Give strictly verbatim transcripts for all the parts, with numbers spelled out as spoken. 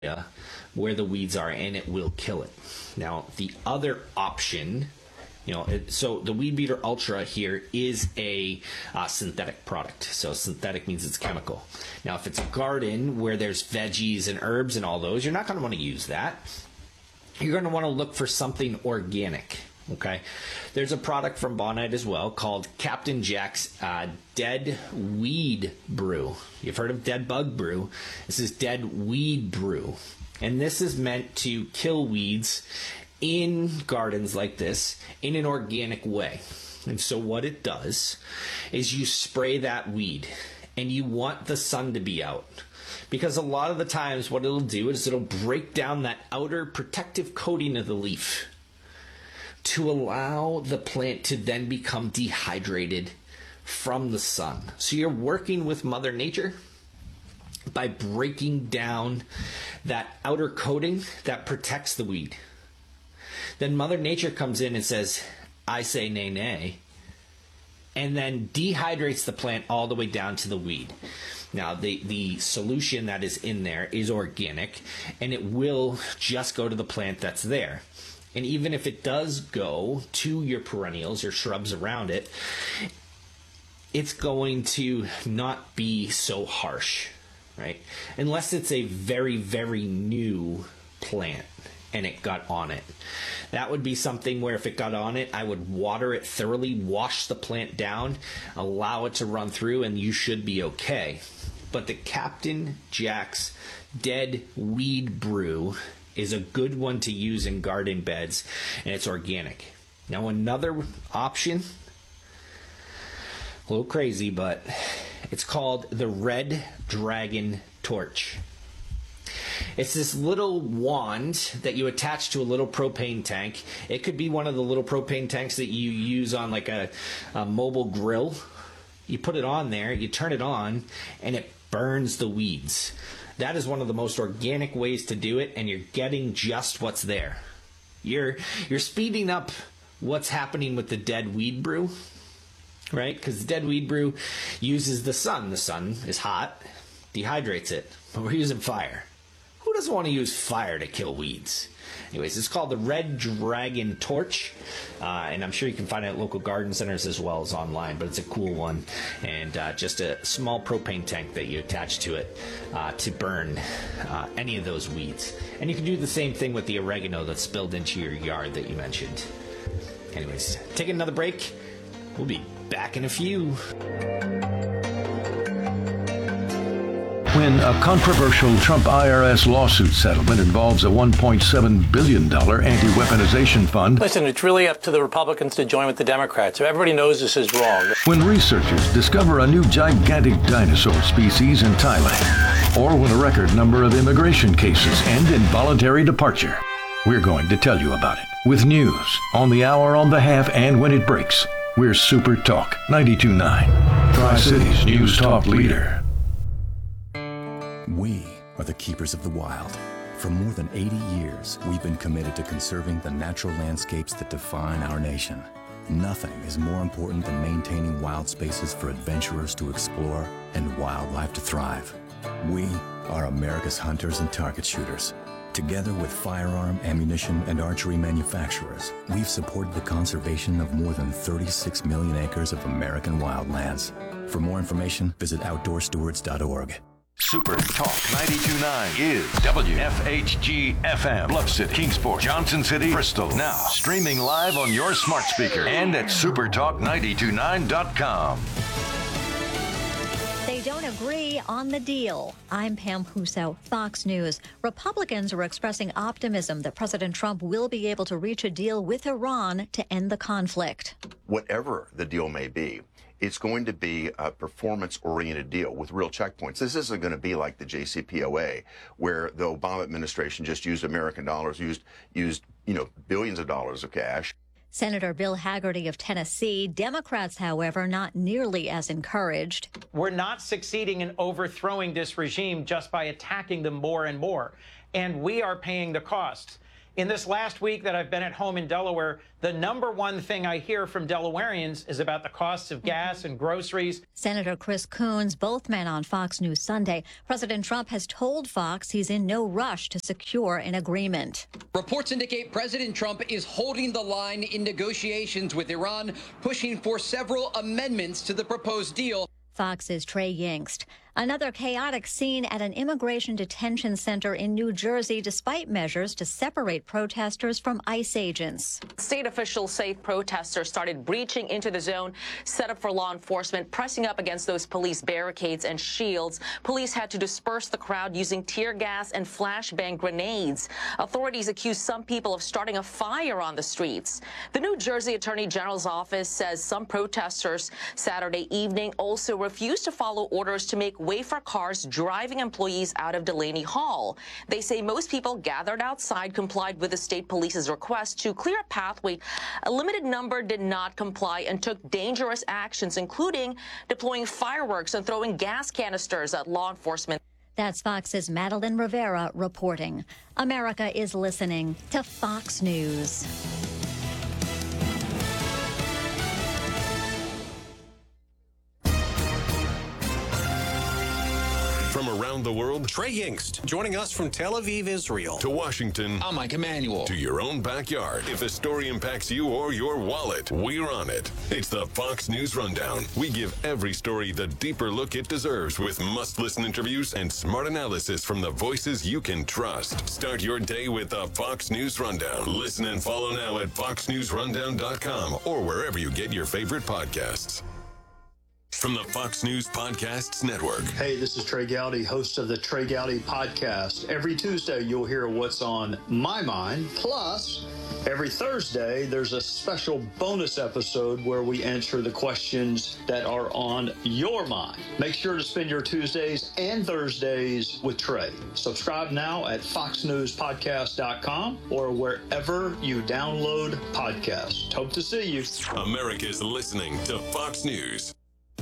where the weeds are, and it will kill it. Now, the other option, you know, it, so the Weed Beater Ultra here is a uh, synthetic product. So synthetic means it's chemical. Now, if it's a garden where there's veggies and herbs and all those, you're not going to want to use that. You're going to want to look for something organic. Okay, there's a product from Bonide as well called Captain Jack's uh, Dead Weed Brew. You've heard of Dead Bug Brew. This is Dead Weed Brew. And this is meant to kill weeds in gardens like this in an organic way. And so what it does is you spray that weed, and you want the sun to be out. Because a lot of the times what it'll do is it'll break down that outer protective coating of the leaf to allow the plant to then become dehydrated from the sun. So you're working with Mother Nature by breaking down that outer coating that protects the weed. Then Mother Nature comes in and says, I say nay, nay, and then dehydrates the plant all the way down to the weed. Now, the, the solution that is in there is organic, and it will just go to the plant that's there. And even if it does go to your perennials or shrubs around it, it's going to not be so harsh, right? Unless it's a very, very new plant and it got on it. That would be something where if it got on it, I would water it thoroughly, wash the plant down, allow it to run through, and you should be okay. But the Captain Jack's Dead Weed Brew is a good one to use in garden beds, and it's organic. Now, another option, a little crazy, but it's called the Red Dragon Torch. It's this little wand that you attach to a little propane tank. It could be one of the little propane tanks that you use on like a, a mobile grill. You put it on there, you turn it on, and it burns the weeds. That is one of the most organic ways to do it, and you're getting just what's there. You're you're speeding up what's happening with the Dead Weed Brew, right? Because the Dead Weed Brew uses the sun. The sun is hot, dehydrates it, but we're using fire. Who doesn't want to use fire to kill weeds? Anyways, it's called the Red Dragon Torch, uh, and I'm sure you can find it at local garden centers as well as online, but it's a cool one, and uh, just a small propane tank that you attach to it uh, to burn uh, any of those weeds. And you can do the same thing with the oregano that's spilled into your yard that you mentioned. Anyways, taking another break. We'll be back in a few. When a controversial Trump I R S lawsuit settlement involves a one point seven billion dollars anti-weaponization fund. Listen, it's really up to the Republicans to join with the Democrats. Everybody knows this is wrong. When researchers discover a new gigantic dinosaur species in Thailand. Or when a record number of immigration cases end in voluntary departure. We're going to tell you about it. With news, on the hour, on the half, and when it breaks. We're Super Talk ninety-two point nine. Tri-Cities News Talk leader. We are the keepers of the wild. For more than eighty years, we've been committed to conserving the natural landscapes that define our nation. Nothing is more important than maintaining wild spaces for adventurers to explore and wildlife to thrive. We are America's hunters and target shooters. Together with firearm, ammunition, and archery manufacturers, we've supported the conservation of more than thirty-six million acres of American wildlands. For more information, visit outdoor stewards dot org. Super Talk ninety-two point nine is W F H G F M, Bluff City, Kingsport, Johnson City, Bristol. Now streaming live on your smart speaker and at super talk nine two nine dot com. They don't agree on the deal. I'm Pam Huso, Fox News. Republicans are expressing optimism that President Trump will be able to reach a deal with Iran to end the conflict. Whatever the deal may be, it's going to be a performance-oriented deal with real checkpoints. This isn't going to be like the J C P O A, where the Obama administration just used American dollars, used, used you know, billions of dollars of cash. Senator Bill Hagerty of Tennessee. Democrats, however, not nearly as encouraged. We're not succeeding in overthrowing this regime just by attacking them more and more. And we are paying the cost. In this last week that I've been at home in Delaware, the number one thing I hear from Delawareans is about the costs of gas and groceries. Senator Chris Coons, both men on Fox News Sunday. President Trump has told Fox he's in no rush to secure an agreement. Reports indicate President Trump is holding the line in negotiations with Iran, pushing for several amendments to the proposed deal. Fox's Trey Yingst. Another chaotic scene at an immigration detention center in New Jersey, despite measures to separate protesters from ICE agents. State officials say protesters started breaching into the zone set up for law enforcement, pressing up against those police barricades and shields. Police had to disperse the crowd using tear gas and flashbang grenades. Authorities accuse some people of starting a fire on the streets. The New Jersey Attorney General's office says some protesters Saturday evening also refused to follow orders to make way for cars driving employees out of Delaney Hall. They say most people gathered outside complied with the state police's request to clear a pathway. A limited number did not comply and took dangerous actions, including deploying fireworks and throwing gas canisters at law enforcement. That's Fox's Madeline Rivera reporting. America is listening to Fox News. From around the world, Trey Yingst, joining us from Tel Aviv, Israel. To Washington, I'm Mike Emanuel. To your own backyard. If a story impacts you or your wallet, we're on it. It's the Fox News Rundown. We give every story the deeper look it deserves with must-listen interviews and smart analysis from the voices you can trust. Start your day with the Fox News Rundown. Listen and follow now at fox news rundown dot com or wherever you get your favorite podcasts. From the Fox News Podcasts Network. Hey, this is Trey Gowdy, host of the Trey Gowdy Podcast. Every Tuesday, you'll hear what's on my mind. Plus, every Thursday, there's a special bonus episode where we answer the questions that are on your mind. Make sure to spend your Tuesdays and Thursdays with Trey. Subscribe now at fox news podcast dot com or wherever you download podcasts. Hope to see you. America's listening to Fox News.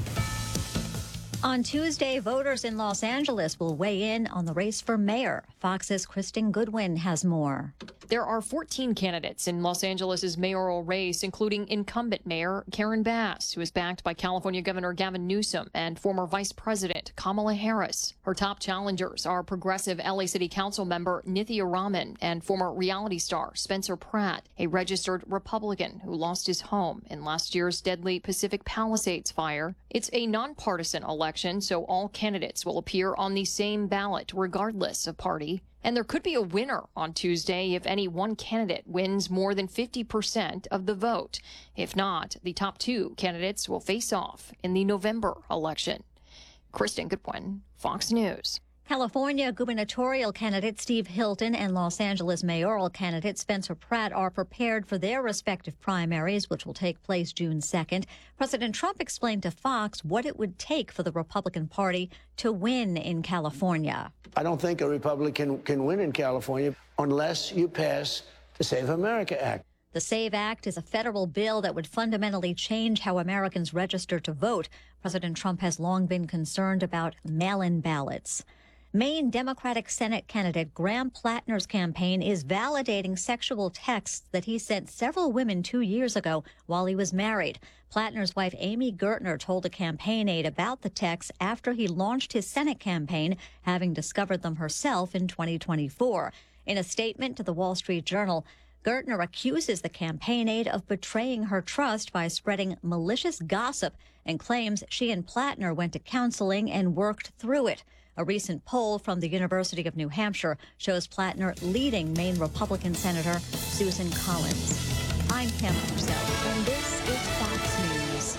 On Tuesday, voters in Los Angeles will weigh in on the race for mayor. Fox's Kristen Goodwin has more. There are fourteen candidates in Los Angeles' mayoral race, including incumbent mayor Karen Bass, who is backed by California Governor Gavin Newsom and former Vice President Kamala Harris. Her top challengers are progressive L A City Council member Nithya Raman and former reality star Spencer Pratt, a registered Republican who lost his home in last year's deadly Pacific Palisades fire. It's a nonpartisan election, so all candidates will appear on the same ballot regardless of party. And there could be a winner on Tuesday if any one candidate wins more than fifty percent of the vote. If not, the top two candidates will face off in the November election. Kristen Goodwin, Fox News. California gubernatorial candidate Steve Hilton and Los Angeles mayoral candidate Spencer Pratt are prepared for their respective primaries, which will take place June second. President Trump explained to Fox what it would take for the Republican Party to win in California. I don't think a Republican can win in California unless you pass the Save America Act. The SAVE Act is a federal bill that would fundamentally change how Americans register to vote. President Trump has long been concerned about mail-in ballots. Maine Democratic Senate candidate Graham Plattner's campaign is validating sexual texts that he sent several women two years ago while he was married. Plattner's wife Amy Gertner told a campaign aide about the texts after he launched his Senate campaign, having discovered them herself in twenty twenty-four. In a statement to the Wall Street Journal, Gertner accuses the campaign aide of betraying her trust by spreading malicious gossip and claims she and Plattner went to counseling and worked through it. A recent poll from the University of New Hampshire shows Plattner leading Maine Republican Senator Susan Collins. I'm Kim Purcell, and this is Fox News.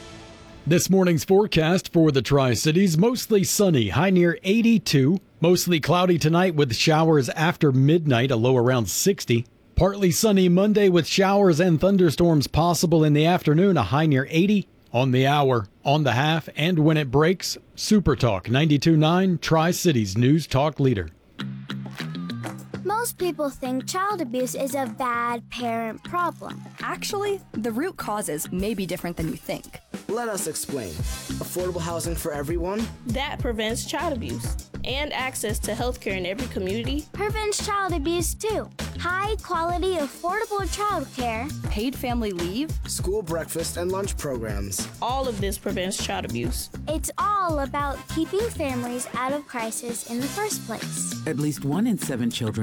This morning's forecast for the Tri-Cities, mostly sunny, high near eighty-two. Mostly cloudy tonight with showers after midnight, a low around sixty. Partly sunny Monday with showers and thunderstorms possible in the afternoon, a high near eighty. On the hour, on the half, and when it breaks, Super Talk ninety-two point nine, Tri-Cities News Talk Leader. Most people think child abuse is a bad parent problem. Actually, the root causes may be different than you think. Let us explain. Affordable housing for everyone? That prevents child abuse. and access to health care in every community prevents child abuse too. High quality, affordable child care, paid family leave, school breakfast and lunch programs. All of this prevents child abuse. It's all about keeping families out of crisis in the first place. At least one in seven children